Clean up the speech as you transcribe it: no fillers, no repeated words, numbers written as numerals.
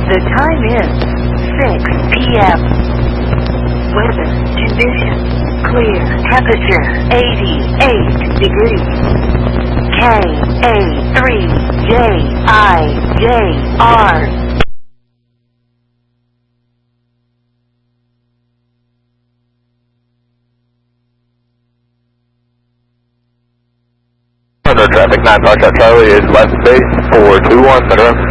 The time is 6 p.m. Weather conditions clear. Temperature 88 degrees. KA3JIJR. Traffic 9 Foxtrot Charlie is left base 421, center up.